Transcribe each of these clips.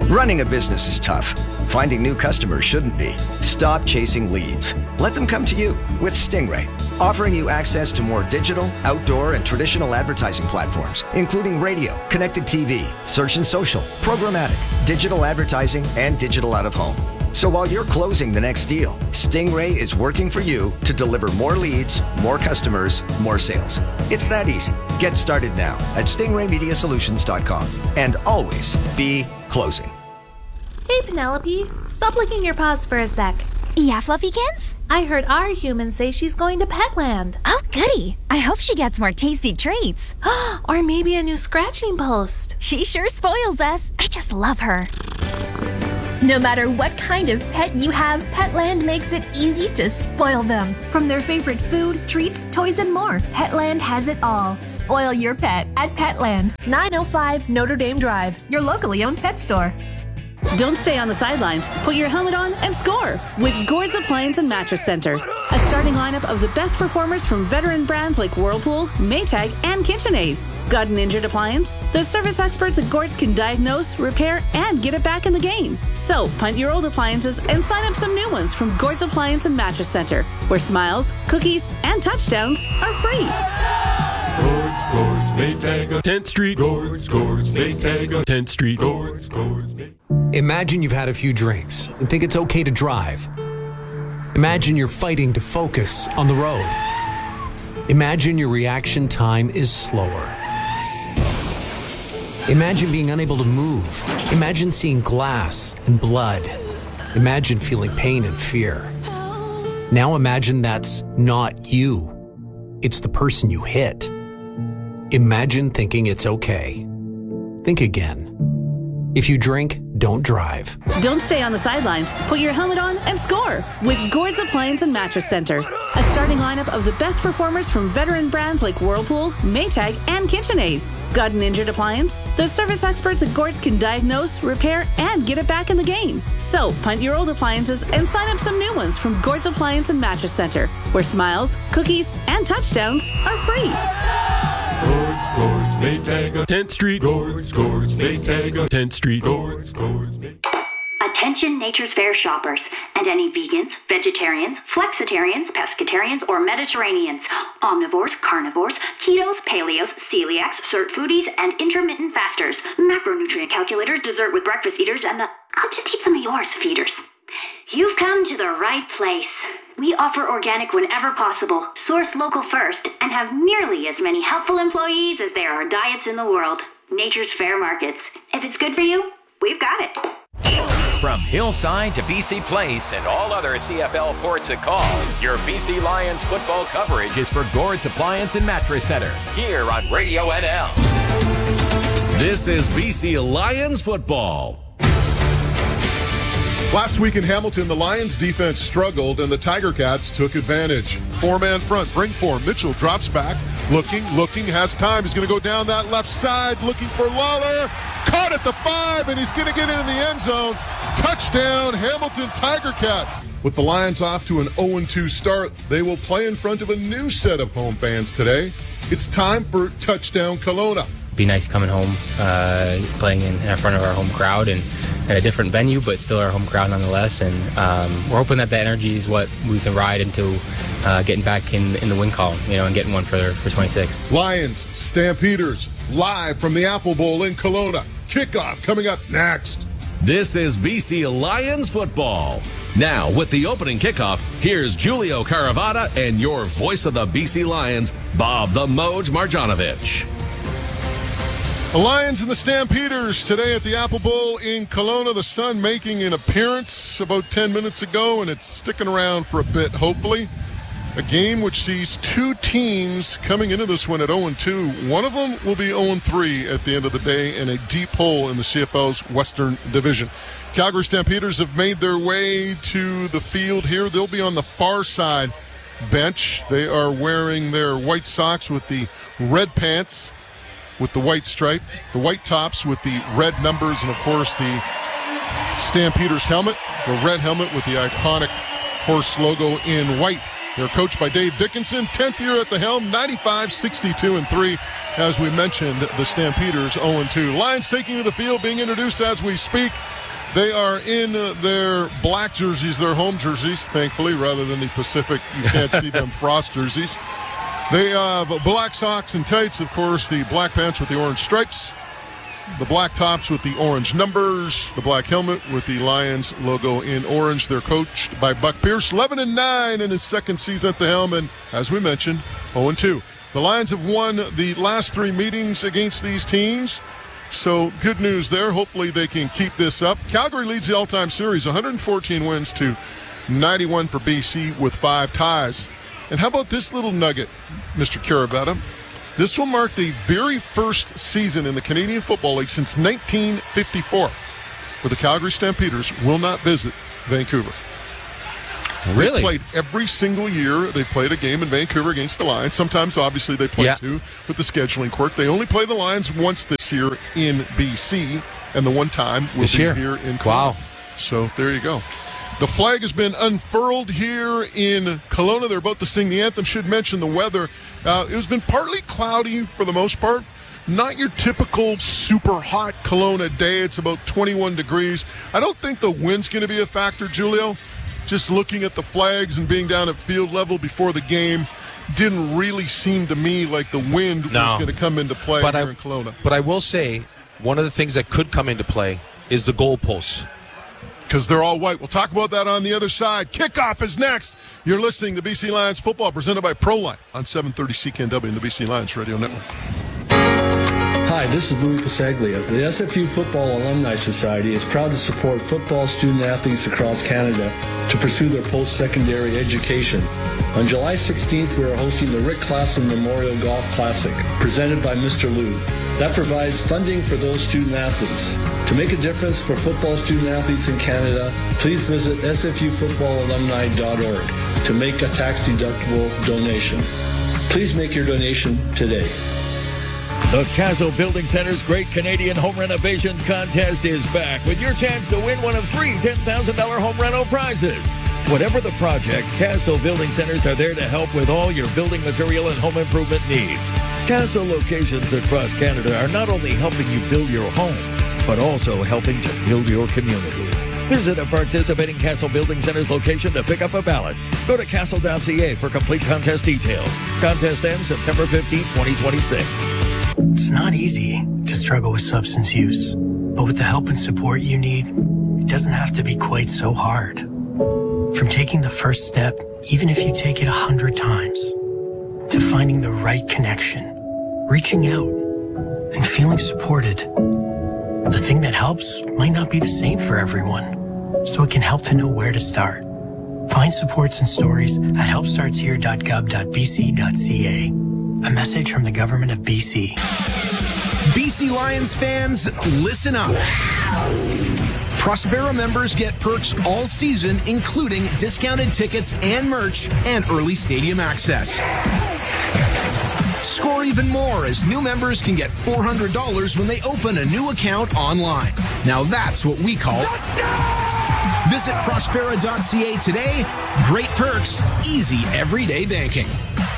Running a business is tough. Finding new customers shouldn't be. Stop chasing leads. Let them come to you with Stingray, offering you access to more digital, outdoor, and traditional advertising platforms, including radio, connected TV, search and social, programmatic, digital advertising, and digital out-of-home. So while you're closing the next deal, Stingray is working for you to deliver more leads, more customers, more sales. It's that easy. Get started now at stingraymediasolutions.com and always be closing. Hey, Penelope, stop licking your paws for a sec. Yeah, Fluffykins? I heard our human say she's going to Petland. Oh, goody. I hope she gets more tasty treats. Or maybe a new scratching post. She sure spoils us. I just love her. No matter what kind of pet you have, Petland makes it easy to spoil them. From their favorite food, treats, toys, and more, Petland has it all. Spoil your pet at Petland, 905 Notre Dame Drive, your locally owned pet store. Don't stay on the sidelines. Put your helmet on and score with Gord's Appliance and Mattress Center. A starting lineup of the best performers from veteran brands like Whirlpool, Maytag, and KitchenAid. Got an injured appliance? The service experts at Gord's can diagnose, repair, and get it back in the game. So, punt your old appliances and sign up some new ones from Gord's Appliance and Mattress Center, where smiles, cookies, and touchdowns are free. Gord's, Maytag, 10th Street. Gord's, Maytag, 10th Street. Gord's, Imagine you've had a few drinks and think it's okay to drive. Imagine you're fighting to focus on the road. Imagine your reaction time is slower. Imagine being unable to move. Imagine seeing glass and blood. Imagine feeling pain and fear. Now imagine that's not you. It's the person you hit. Imagine thinking it's okay. Think again. If you drink, don't drive. Don't stay on the sidelines. Put your helmet on and score with Gord's Appliance and Mattress Center. A starting lineup of the best performers from veteran brands like Whirlpool, Maytag, and KitchenAid. Got an injured appliance? The service experts at Gord's can diagnose, repair, and get it back in the game. So, punt your old appliances and sign up some new ones from Gord's Appliance and Mattress Center, where smiles, cookies, and touchdowns are free. Gord's, Maytag, 10th Street. Gord's, Maytag, 10th Street. Gord's, Attention Nature's Fair shoppers and any vegans, vegetarians, flexitarians, pescatarians, or Mediterraneans, omnivores, carnivores, ketos, paleos, celiacs, cert foodies, and intermittent fasters, macronutrient calculators, dessert with breakfast eaters, and the I'll just eat some of yours feeders. You've come to the right place. We offer organic whenever possible, source local first, and have nearly as many helpful employees as there are diets in the world. Nature's Fair Markets. If it's good for you, we've got it. From Hillside to BC Place and all other CFL ports of call, your BC Lions football coverage is for Gord's Appliance and Mattress Center, here on Radio NL. This is BC Lions football. Last week in Hamilton, the Lions defense struggled and the Tiger Cats took advantage. Four-man front, bring four. Mitchell drops back, looking, has time. He's going to go down that left side, looking for Lawler. Caught at the 5, and he's going to get into the end zone. Touchdown, Hamilton Tiger Cats. With the Lions off to an 0-2 start, they will play in front of a new set of home fans today. It's time for Touchdown Kelowna. Be nice coming home, playing in front of our home crowd and at a different venue, but still our home crowd nonetheless. And we're hoping that the energy is what we can ride into getting back in the win column, and getting one for 26. Lions, Stampeders, live from the Apple Bowl in Kelowna. Kickoff coming up next. This is BC Lions football. Now, with the opening kickoff, here's Julio Caravata and your voice of the BC Lions, Bob the Moj Marjanovic. The Lions and the Stampeders today at the Apple Bowl in Kelowna. The sun making an appearance about 10 minutes ago, and it's sticking around for a bit, hopefully. A game which sees two teams coming into this one at 0-2. One of them will be 0-3 at the end of the day in a deep hole in the CFL's Western Division. Calgary Stampeders have made their way to the field here. They'll be on the far side bench. They are wearing their white socks with the red pants with the white stripe, the white tops with the red numbers, and of course the Stampeders helmet, the red helmet with the iconic horse logo in white. They're coached by Dave Dickinson, 10th year at the helm, 95, 62, and 3. As we mentioned, the Stampeders 0-2. Lions taking to the field, being introduced as we speak. They are in their black jerseys, their home jerseys, thankfully, rather than the Pacific, you can't see them, frost jerseys. They have black socks and tights, of course, the black pants with the orange stripes, the black tops with the orange numbers, the black helmet with the Lions logo in orange. They're coached by Buck Pierce, 11-9 in his second season at the helm, and as we mentioned, 0-2. The Lions have won the last 3 meetings against these teams, so good news there. Hopefully they can keep this up. Calgary leads the all-time series, 114 wins to 91 for BC with 5 ties. And how about this little nugget, Mr. Caravetta? This will mark the very first season in the Canadian Football League since 1954 where the Calgary Stampeders will not visit Vancouver. Really? They played every single year. They played a game in Vancouver against the Lions. Sometimes, obviously, they play two with the scheduling quirk. They only play the Lions once this year in BC, and the one time will be here in Kelowna. Wow. So there you go. The flag has been unfurled here in Kelowna. They're about to sing the anthem. Should mention the weather. It has been partly cloudy for the most part. Not your typical super hot Kelowna day. It's about 21 degrees. I don't think the wind's going to be a factor, Julio. Just looking at the flags and being down at field level before the game, didn't really seem to me like the wind was going to come into play here in Kelowna. But I will say, one of the things that could come into play is the goalposts. Because they're all white. We'll talk about that on the other side. Kickoff is next. You're listening to BC Lions football presented by ProLine on 730 CKNW and the BC Lions Radio Network. Hi, this is Louis Pasaglia. The SFU Football Alumni Society is proud to support football student athletes across Canada to pursue their post-secondary education. On July 16th, we are hosting the Rick Klassen Memorial Golf Classic, presented by Mr. Lou. That provides funding for those student athletes. To make a difference for football student athletes in Canada, please visit sfufootballalumni.org to make a tax-deductible donation. Please make your donation today. The Castle Building Center's Great Canadian Home Renovation Contest is back with your chance to win one of 3 $10,000 home reno prizes. Whatever the project, Castle Building Centers are there to help with all your building material and home improvement needs. Castle locations across Canada are not only helping you build your home, but also helping to build your community. Visit a participating Castle Building Centers location to pick up a ballot. Go to castle.ca for complete contest details. Contest ends September 15, 2026. It's not easy to struggle with substance use, but with the help and support you need, it doesn't have to be quite so hard. From taking the first step, even if you take it 100 times, to finding the right connection, reaching out, and feeling supported. The thing that helps might not be the same for everyone, so it can help to know where to start. Find supports and stories at helpstartshere.gov.bc.ca. A message from the government of BC. BC Lions fans, listen up. Prospera members get perks all season, including discounted tickets and merch and early stadium access. Score even more as new members can get $400 when they open a new account online. Now that's what we call Visit Prospera.ca today. Great perks, easy everyday banking.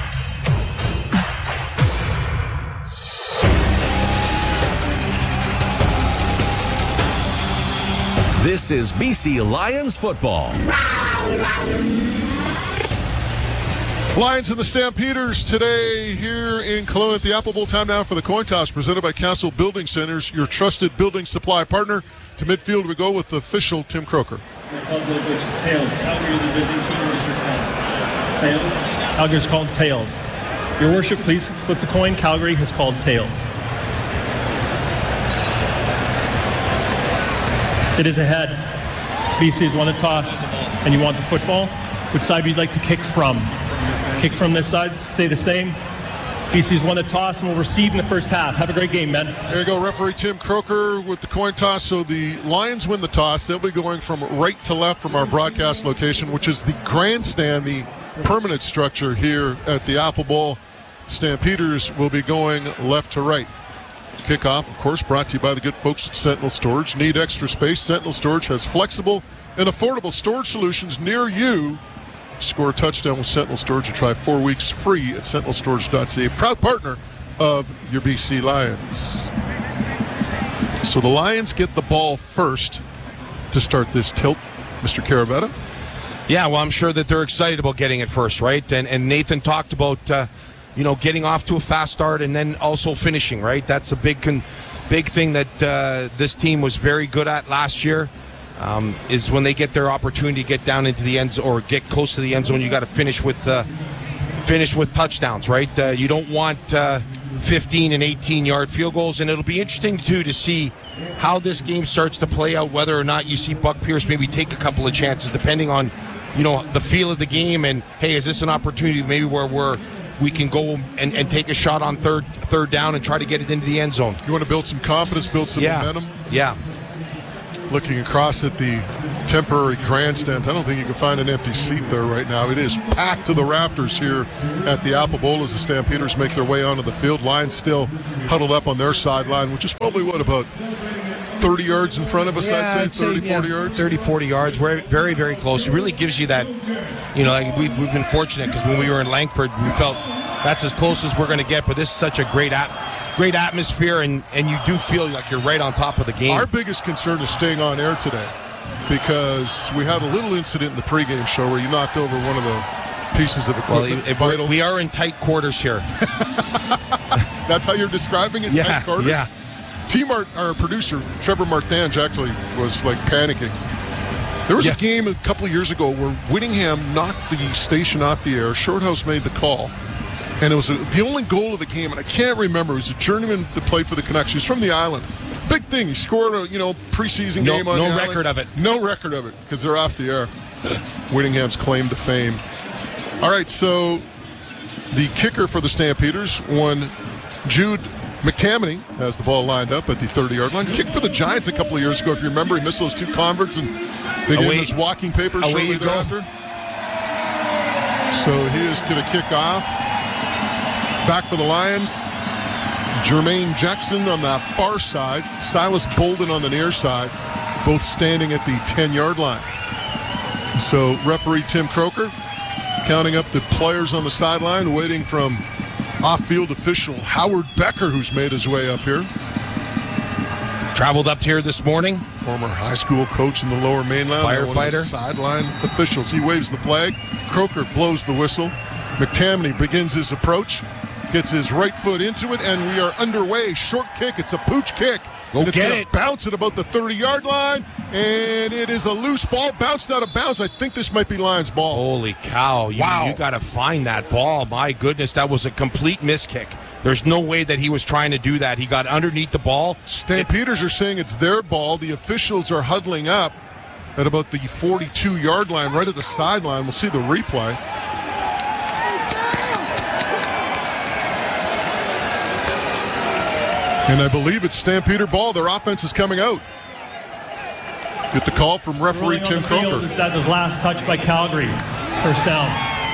This is BC Lions football. Lions and the Stampeders today here in Kelowna at the Apple Bowl. Time now for the coin toss presented by Castle Building Centers, your trusted building supply partner. To midfield we go with the official Tim Croker. Tails. Calgary's division team. Tails. Calgary's called Tails. Your worship, please flip the coin. Calgary has called Tails. It is ahead. BC has won the toss, and you want the football. Which side would you like to kick from? Kick from this side. Say the same. BC's won the toss and will receive in the first half. Have a great game, man. There you go, referee Tim Croker with the coin toss. So the Lions win the toss. They'll be going from right to left from our broadcast location, which is the grandstand, the permanent structure here at the Apple Bowl. Stampeders will be going left to right. Kickoff, of course, brought to you by the good folks at Sentinel Storage. Need extra space? Sentinel Storage has flexible and affordable storage solutions near you. Score a touchdown with Sentinel Storage and try 4 weeks free at sentinelstorage.ca. Proud partner of your BC Lions. So the Lions get the ball first. to start this tilt, Mr. Caravetta? Yeah, well, I'm sure that they're excited about getting it first, right? And Nathan talked about, getting off to a fast start and then also finishing, right? That's a big thing that this team was very good at last year, is when they get their opportunity to get down into the end zone or get close to the end zone, you got to finish with touchdowns, right? You don't want 15 and 18-yard field goals, and it'll be interesting, too, to see how this game starts to play out, whether or not you see Buck Pierce maybe take a couple of chances, depending on, the feel of the game, and, hey, is this an opportunity maybe where we can go and take a shot on third down and try to get it into the end zone? You want to build some confidence, build some momentum? Yeah. Looking across at the temporary grandstands, I don't think you can find an empty seat there right now. It is packed to the rafters here at the Apple Bowl as the Stampeders make their way onto the field. Lions still huddled up on their sideline, which is probably, about 30 yards in front of us, I'd say 30, 40 yards? 30, 40 yards. We're very, very close. It really gives you that, we've been fortunate because when we were in Langford, we felt that's as close as we're going to get, but this is such a great atmosphere, and you do feel like you're right on top of the game. Our biggest concern is staying on air today because we had a little incident in the pregame show where you knocked over one of the pieces of equipment. We are in tight quarters here. That's how you're describing it? Tight quarters? Yeah. Our producer, Trevor Martinge, actually was panicking. There was a game a couple of years ago where Whittingham knocked the station off the air. Shorthouse made the call. And it was the only goal of the game, and I can't remember. It was a journeyman that played for the Canucks. He was from the island. Big thing. He scored a preseason game on the island. No record of it. No record of it because they're off the air. Whittingham's claim to fame. All right, so the kicker for the Stampeders, Jude McTammany, has the ball lined up at the 30-yard line. Kicked for the Giants a couple of years ago. If you remember, he missed those 2 converts, and they gave him his walking papers shortly thereafter. So he is going to kick off. Back for the Lions, Jermaine Jackson on the far side, Silas Bolden on the near side, both standing at the 10-yard line. So referee Tim Croker counting up the players on the sideline, waiting from off-field official Howard Becker, who's made his way up here. Traveled up here this morning. Former high school coach in the Lower Mainland. Firefighter. Sideline officials. He waves the flag. Croker blows the whistle. McTammany begins his approach. Gets his right foot into it, and we are underway. Short kick. It's a pooch kick. Go get it. Bounce at about the 30-yard line, and it is a loose ball. Bounced out of bounds. I think this might be Lions ball. Holy cow. Wow. You got to find that ball. My goodness, that was a complete miss kick. There's no way that he was trying to do that. He got underneath the ball. Stampeders are saying it's their ball. The officials are huddling up at about the 42-yard line, right at the sideline. We'll see the replay. And I believe it's Stampeder ball. Their offense is coming out. Get the call from referee Tim Croker. It's at his last touch by Calgary. First down.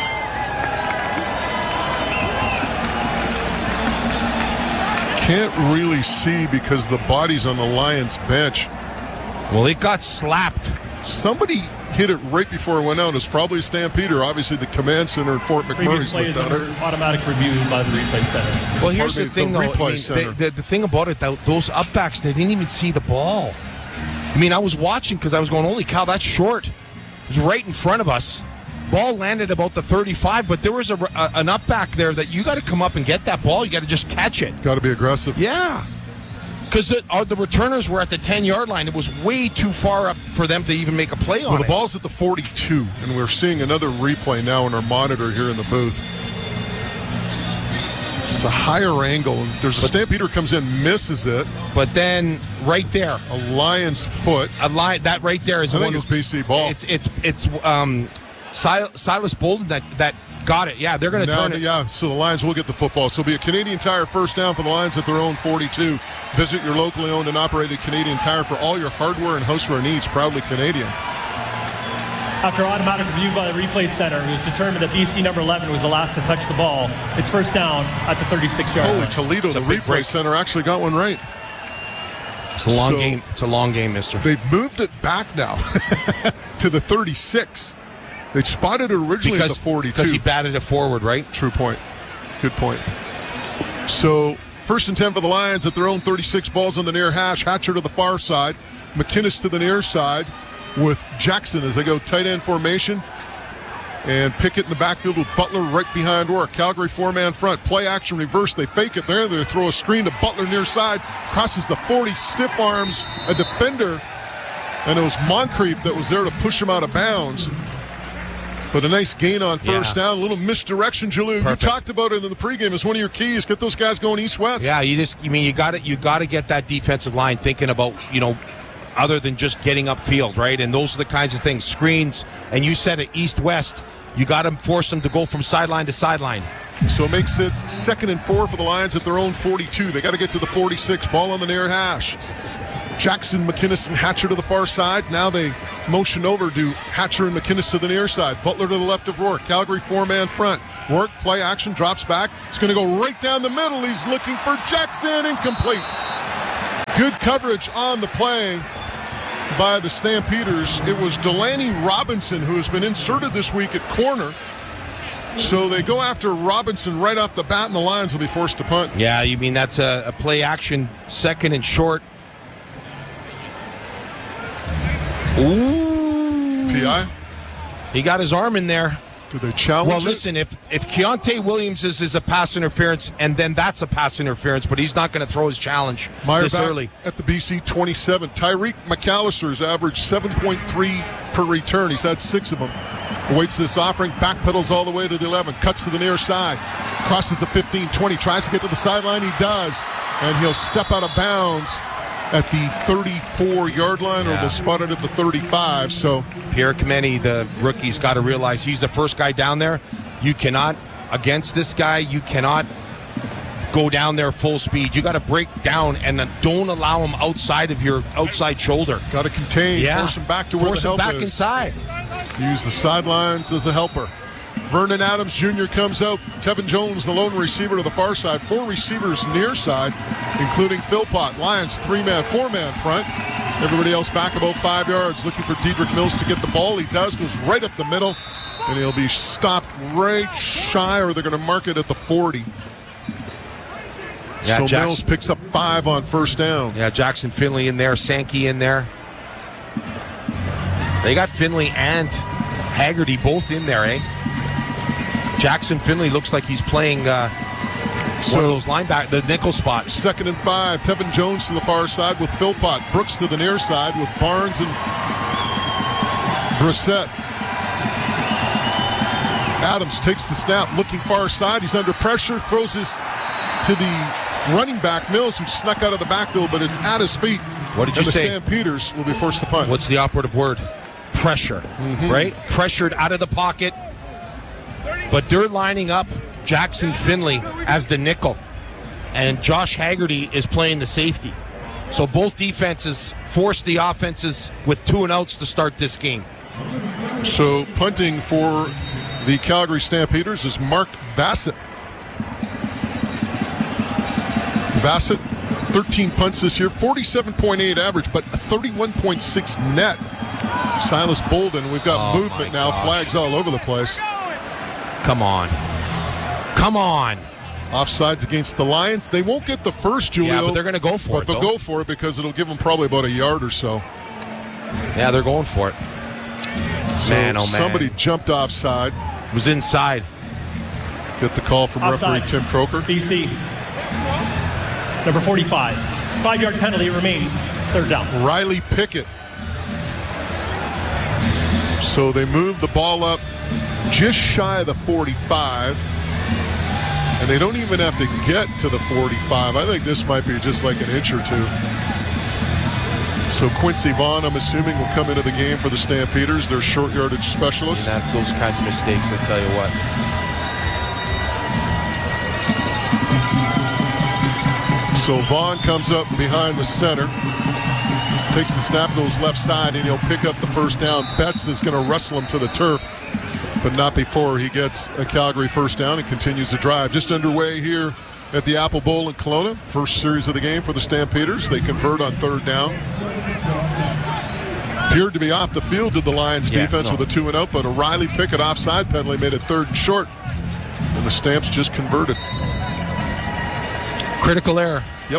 Can't really see because the body's on the Lions bench. Well, it got slapped. Somebody hit it right before it went out. It was probably a Stampeder. Obviously, the command center at Fort McMurray's looked at it. Automatic review by the replay center. Well, here's the thing, though. The thing about it, those upbacks, they didn't even see the ball. I was watching because I was going, holy cow, that's short. It was right in front of us. Ball landed about the 35, but there was an upback there that you got to come up and get that ball. You got to just catch it. Got to be aggressive. Yeah. Because the returners were at the 10-yard line. It was way too far up for them to even make a play on it. Well, the ball's at the 42, and we're seeing another replay now in our monitor here in the booth. It's a higher angle. There's a Stampeder comes in, misses it. But then right there, a Lion's foot. That right there is I think it's BC ball. It's Silas Bolden that got it. Yeah, they're going to turn it. Yeah, so the Lions will get the football. So it'll be a Canadian Tire first down for the Lions at their own 42. Visit your locally owned and operated Canadian Tire for all your hardware and houseware needs. Proudly Canadian. After automatic review by the replay center, it was determined that BC number 11 was the last to touch the ball. It's first down at the 36-yard line. Holy Toledo, the replay center actually got one right. It's a long game. It's a long game, mister. They've moved it back now to the 36. They spotted it originally at the 42. Because he batted it forward, right? True point. Good point. So First and 10 for the Lions at their own 36. Balls on the near hash. Hatcher to the far side. McInnes to the near side with Jackson as they go tight end formation. And Pickett in the backfield with Butler right behind Rourke. Calgary four-man front. Play action reverse. They fake it there. They throw a screen to Butler near side. Crosses the 40. Stiff arms a defender. And it was Moncrief that was there to push him out of bounds. But a nice gain on first down. A little misdirection, Julio. You talked about it in the pregame. It's one of your keys. Get those guys going east-west. Yeah, you got to get that defensive line thinking about, other than just getting upfield, right? And those are the kinds of things. Screens, and you said it, east-west. You got to force them to go from sideline to sideline. So it makes it 2nd and 4 for the Lions at their own 42. They got to get to the 46. Ball on the near hash. Jackson, McInnes, and Hatcher to the far side. Now they motion over to Hatcher and McInnes to the near side. Butler to the left of Rourke. Calgary four-man front. Rourke, play action, drops back. It's going to go right down the middle. He's looking for Jackson. Incomplete. Good coverage on the play by the Stampeders. It was Delaney Robinson who has been inserted this week at corner. So they go after Robinson right off the bat, and the Lions will be forced to punt. Yeah, you mean that's a play action, 2nd and short. Ooh. PI? He got his arm in there. Do they challenge Well, listen, if Keontae Williams is a pass interference, and then that's a pass interference, but he's not going to throw his challenge this early. At the BC 27. Tyreek McAllister's averaged 7.3 per return. He's had 6 of them. Awaits this offering, backpedals all the way to the 11, cuts to the near side, crosses the 15, 20, tries to get to the sideline. He does, and he'll step out of bounds at the 34-yard line, or they'll spot it at the 35. So Pierre Kameni, the rookie's got to realize he's the first guy down there. You cannot, against this guy, you cannot go down there full speed. You got to break down and don't allow him outside of your outside shoulder. Got to contain, force him back to where the help is. Force him back inside. Use the sidelines as a helper. Vernon Adams Jr. comes out. Tevin Jones, the lone receiver to the far side. 4 receivers near side, including Philpott. Lions 3-man, 4-man front. Everybody else back about 5 yards, looking for Dedrick Mills to get the ball. He does, goes right up the middle, and he'll be stopped right shy, or they're going to mark it at the 40. Yeah, so Mills picks up 5 on first down. Yeah, Jackson Finley in there, Sankey in there. They got Finley and Haggerty both in there, eh? Jackson Finley looks like he's playing one of those linebackers, the nickel spot. 2nd and 5. Tevin Jones to the far side with Philpott. Brooks to the near side with Barnes and Brissett. Adams takes the snap, looking far side. He's under pressure, throws his to the running back, Mills, who snuck out of the backfield, but it's at his feet. What did you say? The Stampeders will be forced to punt. What's the operative word? Pressure, right? Pressured out of the pocket. But they're lining up Jackson Finley as the nickel, and Josh Haggerty is playing the safety. So both defenses force the offenses with 2 and outs to start this game. So punting for the Calgary Stampeders is Mark Bassett. Bassett, 13 punts this year, 47.8 average, but a 31.6 net. Silas Bolden, we've got movement now, flags all over the place. Come on. Offsides against the Lions. They won't get the first, Julio. Yeah, but they're going to go for it. But they'll go for it because it'll give them probably about a yard or so. Yeah, they're going for it. So somebody jumped offside. It was inside. Get the call from Offside. referee Tim Croker. BC. Number 45. It's 5-yard penalty. It remains 3rd down. Riley Pickett. So they move the ball up just shy of the 45. And they don't even have to get to the 45. I think this might be just like an inch or 2. So Quincy Vaughn, I'm assuming, will come into the game for the Stampeders, their short yardage specialist. And that's those kinds of mistakes, I tell you what. So Vaughn comes up behind the center, takes the snap, goes left side, and he'll pick up the first down. Betts is going to wrestle him to the turf, but not before he gets a Calgary first down and continues the drive. Just underway here at the Apple Bowl in Kelowna. First series of the game for the Stampeders. They convert on 3rd down. Appeared to be off the field to the Lions defense with a 2 and out, but a Riley Pickett offside penalty made it 3rd and short, and the Stamps just converted. Critical error. Yep.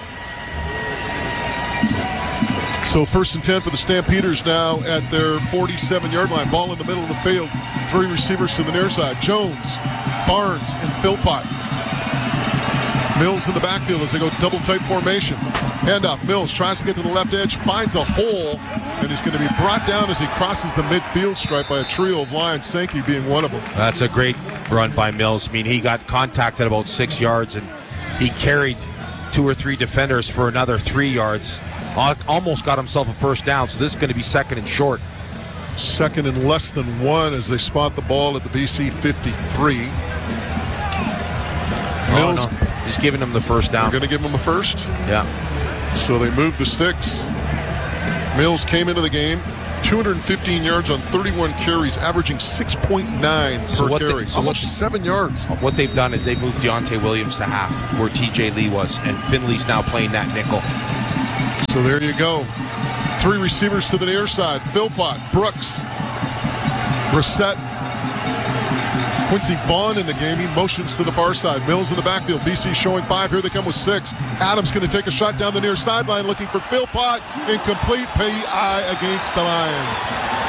So 1st and 10 for the Stampeders now at their 47-yard line. Ball in the middle of the field. 3 receivers to the near side. Jones, Barnes, and Philpott. Mills in the backfield as they go double tight formation. Handoff. Mills tries to get to the left edge, finds a hole, and is going to be brought down as he crosses the midfield stripe by a trio of Lions, Sankey being one of them. That's a great run by Mills. I mean, he got contacted about 6 yards, and he carried 2 or 3 defenders for another 3 yards. Almost got himself a first down, so this is going to be 2nd and short. 2nd and less than 1 as they spot the ball at the BC 53. Mills. No. He's giving him the first down. They're going to give him a first? Yeah. So they moved the sticks. Mills came into the game, 215 yards on 31 carries, averaging 6.9 per carry. Almost 7 yards. What they've done is they've moved Deontay Williams to half, where TJ Lee was, and Finley's now playing that nickel. So there you go. 3 receivers to the near side. Philpott, Brooks, Brissett, Quincy Vaughn in the game. He motions to the far side. Mills in the backfield. BC showing 5. Here they come with 6. Adams going to take a shot down the near sideline looking for Philpott. Incomplete. PI against the Lions.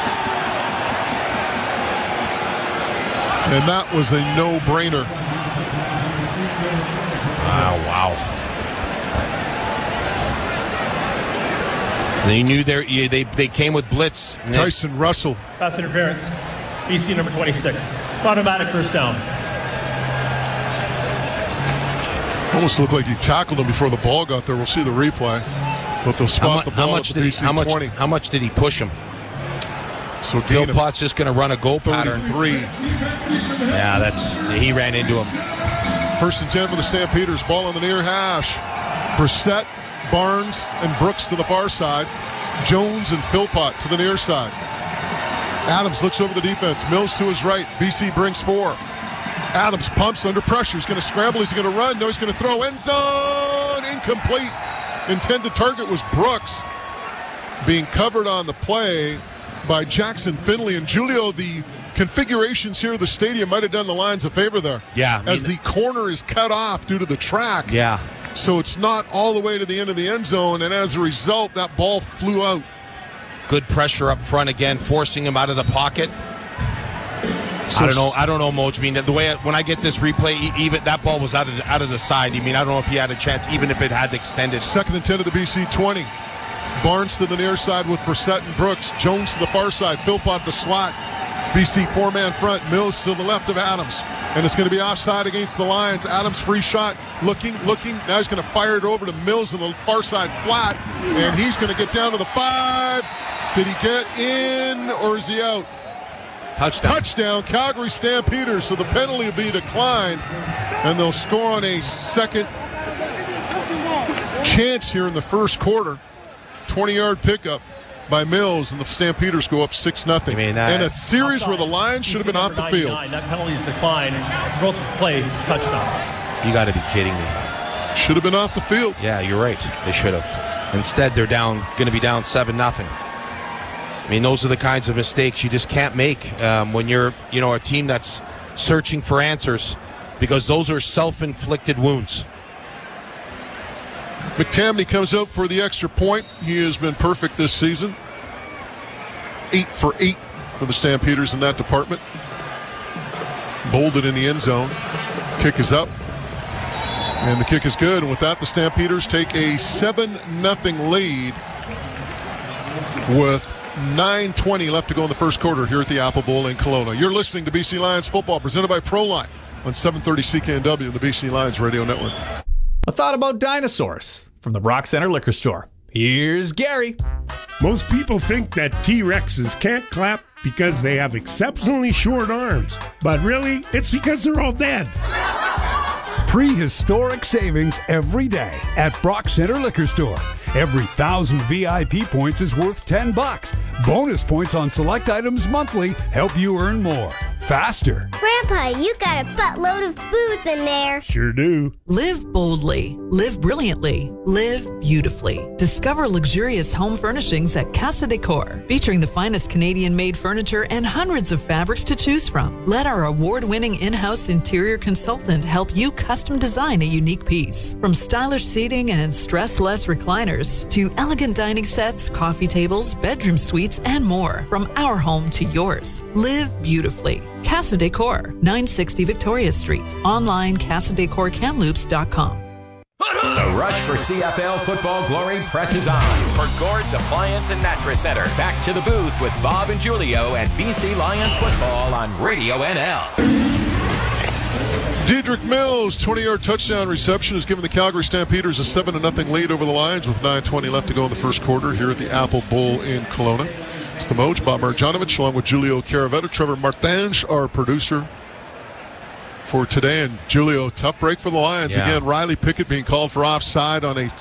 And that was a no-brainer. Wow. They knew they came with blitz. Tyson Russell. Pass interference. BC number 26. It's automatic first down. Almost looked like he tackled him before the ball got there. We'll see the replay. But they'll spot the ball at the BC 20. How much did he push him? So Philpott's just going to run a go 33. pattern. Yeah, he ran into him. 1st and 10 for the Stampeders. Ball on the near hash. Brissett, Barnes, and Brooks to the far side. Jones and Philpott to the near side. Adams looks over the defense. Mills to his right. BC brings 4. Adams pumps under pressure. He's going to scramble. He's going to run. No, he's going to throw. End zone. Incomplete. Intended target was Brooks. Being covered on the play by Jackson Finley. And Julio, the configurations here at the stadium might have done the Lions a favor there. Yeah. As the corner is cut off due to the track. Yeah. So it's not all the way to the end of the end zone. And as a result, that ball flew out. Good pressure up front again, forcing him out of the pocket. I don't know, Moj. I mean, the way when I get this replay, even that ball was out of the side. I mean, I don't know if he had a chance, even if it had extended. 2nd and 10 to the BC 20. Barnes to the near side with Brissett and Brooks. Jones to the far side. Philpott the slot. BC 4-man front. Mills to the left of Adams. And it's going to be offside against the Lions. Adams free shot. Looking. Now he's going to fire it over to Mills on the far side flat. And he's going to get down to the 5. Did he get in or is he out? Touchdown, Calgary Stampeders. So the penalty will be declined. And they'll score on a second chance here in the first quarter. 20-yard pickup by Mills, and the Stampeders go up 6-0. And a series where the Lions should have been off the field. That penalty is declined, and the result of the play is touchdown. You got to be kidding me. Should have been off the field. Yeah, you're right. They should have. Instead, they're going to be down 7-0. I mean, those are the kinds of mistakes you just can't make when you're, a team that's searching for answers, because those are self-inflicted wounds. McTamney comes up for the extra point. He has been perfect this season. 8 for 8 for the Stampeders in that department. Bolded in the end zone. Kick is up. And the kick is good. And with that, the Stampeders take a 7-0 lead with 9:20 left to go in the first quarter here at the Apple Bowl in Kelowna. You're listening to BC Lions football presented by Proline on 730 CKNW and the BC Lions Radio Network. A thought about dinosaurs from the Brock Center Liquor Store. Here's Gary. Most people think that T-Rexes can't clap because they have exceptionally short arms. But really, it's because they're all dead. Prehistoric savings every day at Brock Center Liquor Store. Every 1,000 VIP points is worth $10. Bonus points on select items monthly help you earn more. faster. Grandpa, you got a buttload of booze in there. Sure do. Live boldly. Live brilliantly. Live beautifully. Discover luxurious home furnishings at Casa Decor, featuring the finest Canadian-made furniture and hundreds of fabrics to choose from. Let our award-winning in-house interior consultant help you custom design a unique piece. From stylish seating and stress-less recliners to elegant dining sets, coffee tables, bedroom suites, and more. From our home to yours. Live beautifully. Casa Decor, 960 Victoria Street. Online, CasaDecorCamloops.com. The rush for CFL football glory presses on. For Gord's Appliance and Mattress Center, back to the booth with Bob and Julio and BC Lions football on Radio NL. Dedrick Mills, 20-yard touchdown reception, has given the Calgary Stampeders a 7-0 lead over the Lions with 9:20 left to go in the first quarter here at the Apple Bowl in Kelowna. It's the Moj, Bob Marjanovic, along with Julio Caravetta, Trevor Martinge, our producer for today. And Julio, tough break for the Lions. Yeah. Again, Riley Pickett being called for offside on a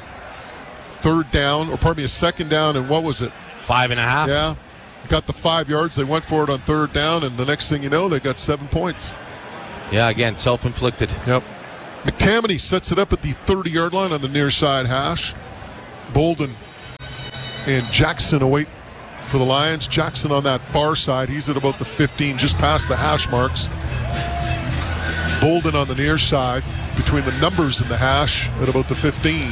a second down, and what was it? 5.5. Yeah. Got the 5 yards. They went for it on third down, and the next thing you know, they got 7 points. Yeah, again, self-inflicted. Yep. McTammany sets it up at the 30-yard line on the near side hash. Bolden and Jackson await for the Lions. Jackson on that far side. He's at about the 15, just past the hash marks. Bolden on the near side, between the numbers and the hash, at about the 15.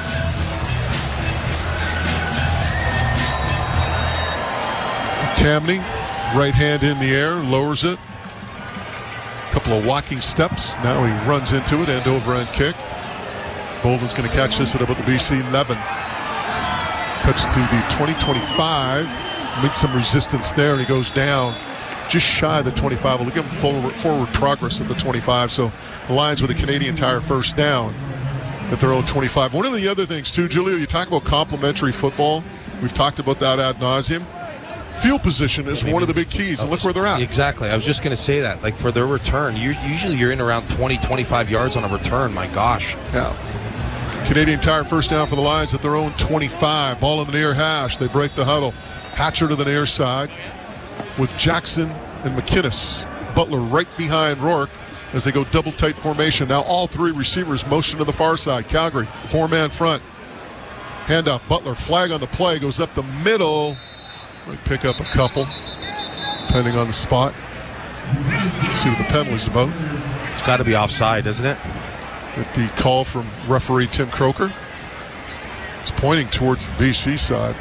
Tamney, right hand in the air, lowers it. Couple of walking steps. Now he runs into it, end over end kick. Bolden's going to catch this at about the BC 11. Cuts to the 20-25. Meets some resistance there, and he goes down just shy of the 25. We'll give him forward progress at the 25. So the Lions with a Canadian Tire first down at their own 25. One of the other things, too, Julio, you talk about complementary football. We've talked about that ad nauseum. Field position is one of the big keys, and look where they're at. Exactly. I was just going to say that. Like, for their return, usually you're in around 20, 25 yards on a return. My gosh. Yeah. Canadian Tire first down for the Lions at their own 25. Ball in the near hash. They break the huddle. Hatcher to the near side with Jackson and McInnes. Butler right behind Rourke as they go double tight formation. Now all three receivers motion to the far side. Calgary, 4-man front. Handoff. Butler, flag on the play, goes up the middle. Might pick up a couple, depending on the spot. See what the penalty's about. It's got to be offside, isn't it? With the call from referee Tim Croker. He's pointing towards the BC side.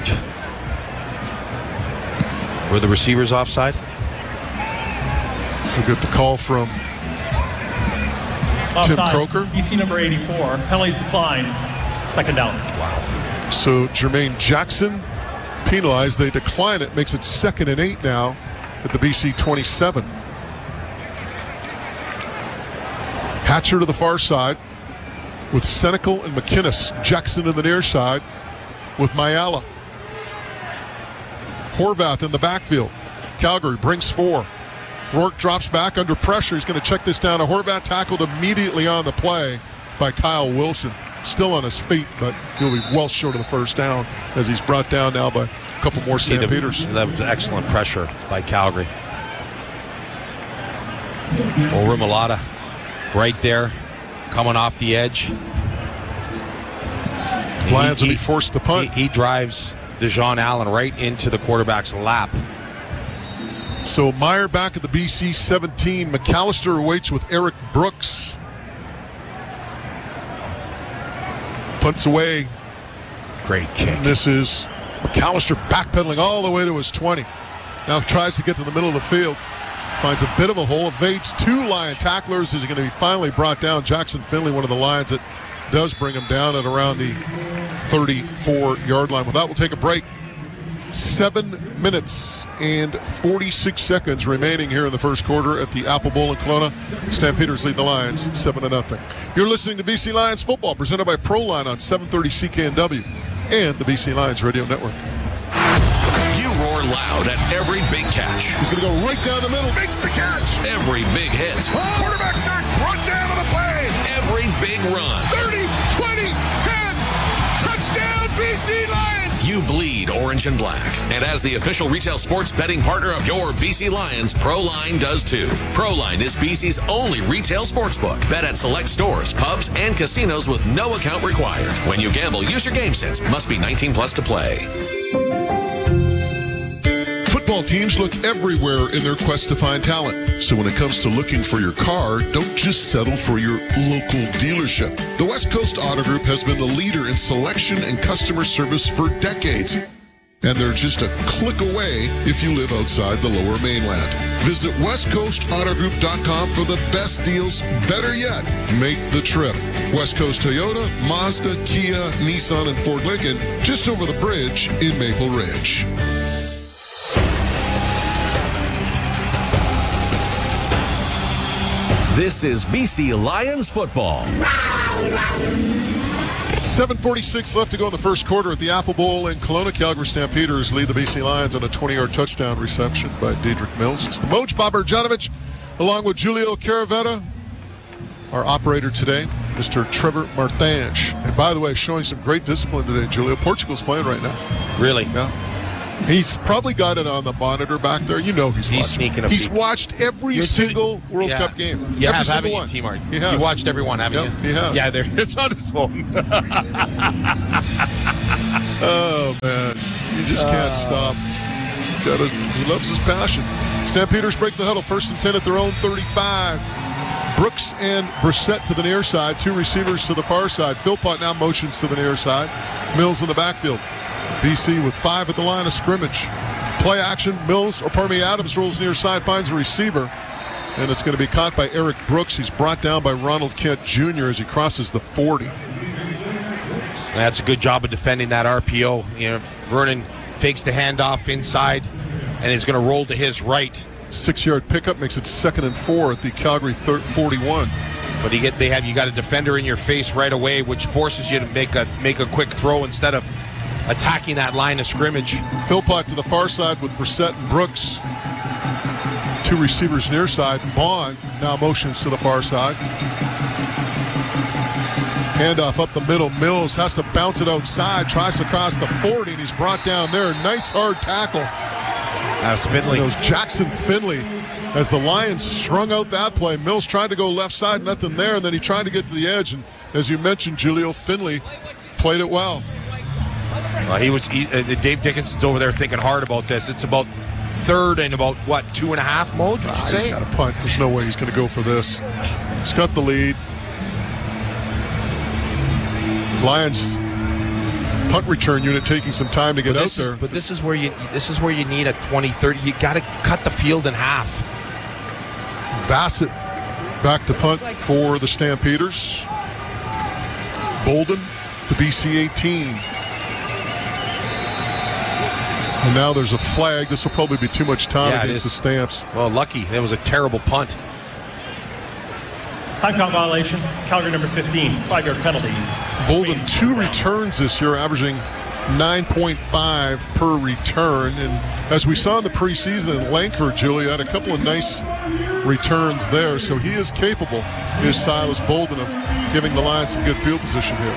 Were the receivers offside? We'll get the call from offside. Tim Croker. BC number 84. Penalties decline. Second down. Wow. So Jermaine Jackson penalized. They decline it. Makes it 2nd and 8 now at the BC 27. Hatcher to the far side with Senecal and McInnes. Jackson to the near side with Mayala. Horvath in the backfield. Calgary brings 4. Rourke drops back under pressure. He's going to check this down. Horvath tackled immediately on the play by Kyle Wilson. Still on his feet, but he'll be well short of the first down as he's brought down now by a couple more Stampeders. That was excellent pressure by Calgary. Orimolata right there, coming off the edge. Lions will be forced to punt. He drives Dejon Allen right into the quarterback's lap. So Meyer back at the BC 17. McAllister awaits with Eric Brooks. Punts away. Great kick. And this is McAllister backpedaling all the way to his 20. Now tries to get to the middle of the field. Finds a bit of a hole. Evades 2 Lion tacklers. Is going to be finally brought down. Jackson Finley, one of the Lions that does bring him down at around the 34-yard line. With that, we'll take a break. 7 minutes and 46 seconds remaining here in the first quarter at the Apple Bowl in Kelowna. Stampeders lead the Lions 7-0. You're listening to BC Lions football, presented by ProLine on 730 CKNW and the BC Lions Radio Network. You roar loud at every big catch. He's going to go right down the middle. Makes the catch. Every big hit. Quarterback sack, brought down to the play. Every big run. 30, 20, 10. Touchdown, BC Lions. You bleed orange and black. And as the official retail sports betting partner of your BC Lions, ProLine does too. ProLine is BC's only retail sportsbook. Bet at select stores, pubs, and casinos with no account required. When you gamble, use your game sense. Must be 19 plus to play. Football teams look everywhere in their quest to find talent. So when it comes to looking for your car, don't just settle for your local dealership. The West Coast Auto Group has been the leader in selection and customer service for decades. And they're just a click away if you live outside the Lower Mainland. Visit westcoastautogroup.com for the best deals. Better yet, make the trip. West Coast Toyota, Mazda, Kia, Nissan, and Ford Lincoln, just over the bridge in Maple Ridge. This is BC Lions football. 7:46 left to go in the first quarter at the Apple Bowl in Kelowna. Calgary Stampeders lead the BC Lions on a 20-yard touchdown reception by Dedrick Mills. It's the Moj, Bob Marjanovic, along with Julio Caravetta, our operator today, Mr. Trevor Marthange. And by the way, showing some great discipline today, Julio. Portugal's playing right now. Really? Yeah. He's probably got it on the monitor back there. You know he's watching. Sneaking up. He's watched every single World Cup game. You every have, single haven't one. you, T-Mart? He has. You watched every one, haven't you? He has. Yeah, it's on his phone. Oh, man. He just can't stop. He loves his passion. Stampeders break the huddle. 1st and 10 at their own 35. Brooks and Brissett to the near side. 2 receivers to the far side. Philpott now motions to the near side. Mills in the backfield. BC with 5 at the line of scrimmage. Play action. Adams rolls near side, finds a receiver. And it's going to be caught by Eric Brooks. He's brought down by Ronald Kent Jr. as he crosses the 40. That's a good job of defending that RPO. You know, Vernon fakes the handoff inside and is going to roll to his right. 6-yard pickup makes it 2nd and 4 at the Calgary 41. But you got a defender in your face right away, which forces you to make a quick throw instead of attacking that line of scrimmage. Philpott to the far side with Brissett and Brooks. 2 receivers near side. Vaughn now motions to the far side. Handoff up the middle. Mills has to bounce it outside. Tries to cross the 40, and he's brought down there. Nice hard tackle. That's Finley. It was Jackson Finley. As the Lions strung out that play, Mills tried to go left side, nothing there, and then he tried to get to the edge. And as you mentioned, Julio Finley played it well. Dave Dickinson's over there thinking hard about this. It's about 3rd and about, 2.5, Moj, would you say? He's got a punt. There's no way he's going to go for this. He's got the lead. Lions punt return unit taking some time to get out there. But this is where you need a 20-30. You got to cut the field in half. Bassett back to punt for the Stampeders. Bolden to BC 18. And now there's a flag. This will probably be too much time against the Stamps. Well, lucky. That was a terrible punt. Timeout violation. Calgary number 15. 5-yard penalty. Bolden 2 returns this year, averaging 9.5 per return. And as we saw in the preseason, Langford, Julia, had a couple of nice returns there. So he is capable, is Silas Bolden, of giving the Lions some good field position here.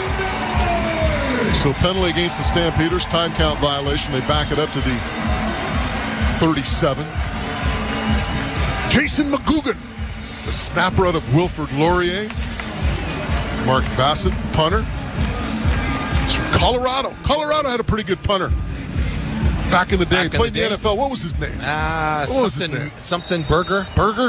So penalty against the Stampeders, time count violation. They back it up to the 37. Jason McGugan, the snapper out of Wilfrid Laurier. Mark Bassett, punter. It's from Colorado. Colorado had a pretty good punter back in the day. Played in the NFL. What was his name? Something Berger. Berger?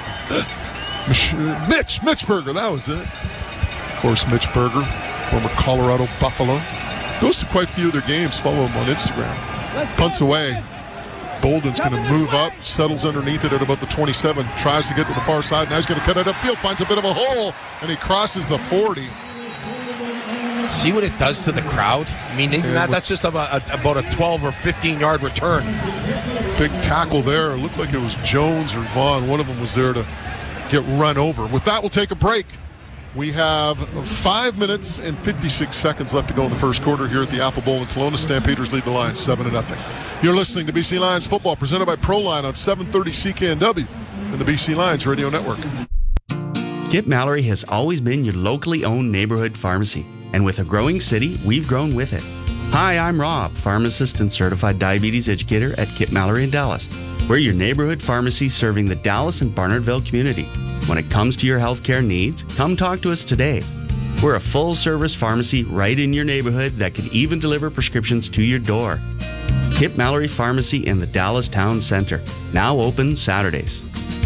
Mitch Berger. That was it. Of course, Mitch Berger, former Colorado Buffalo. Goes to quite a few of their games. Follow him on Instagram. Punts away. Bolden's going to move up, settles underneath it at about the 27, tries to get to the far side. Now he's going to cut it upfield, finds a bit of a hole, and he crosses the 40. See what it does to the crowd? I mean, that's just about a 12 or 15-yard return. Big tackle there. It looked like it was Jones or Vaughn. One of them was there to get run over. With that, we'll take a break. We have 5 minutes and 56 seconds left to go in the first quarter here at the Apple Bowl in Kelowna. Stampeders lead the Lions 7-0. You're listening to BC Lions football presented by ProLine on 730 CKNW and the BC Lions Radio Network. Skip Mallory has always been your locally owned neighborhood pharmacy. And with a growing city, we've grown with it. Hi, I'm Rob, pharmacist and certified diabetes educator at Kip Mallory in Dallas. We're your neighborhood pharmacy serving the Dallas and Barnardville community. When it comes to your healthcare needs, come talk to us today. We're a full-service pharmacy right in your neighborhood that can even deliver prescriptions to your door. Kip Mallory Pharmacy in the Dallas Town Center, now open Saturdays.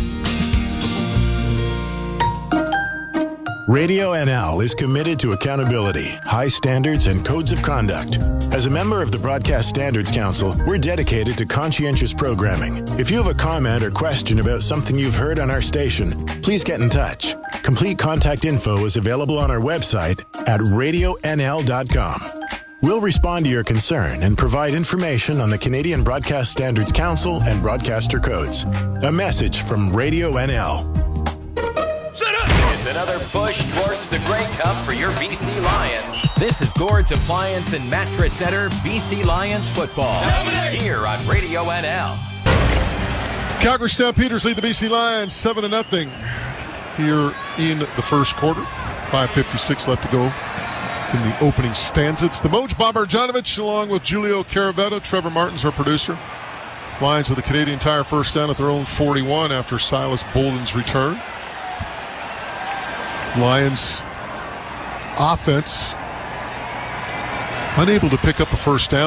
Radio NL is committed to accountability, high standards, and codes of conduct. As a member of the Broadcast Standards Council, we're dedicated to conscientious programming. If you have a comment or question about something you've heard on our station, please get in touch. Complete contact info is available on our website at radionl.com. We'll respond to your concern and provide information on the Canadian Broadcast Standards Council and broadcaster codes. A message from Radio NL. It's another push towards the Grey Cup for your BC Lions. This is Gord's Appliance and Mattress Center BC Lions football. Here on Radio NL. Calgary Stampeders lead the BC Lions 7-0 here in the first quarter. 5:56 left to go in the opening stanza. It's the Moj Bob-Marjanovic along with Julio Caravetto. Trevor Martin's our producer. Lions with a Canadian Tire first down at their own 41 after Silas Bolden's return. Lions offense unable to pick up a first down.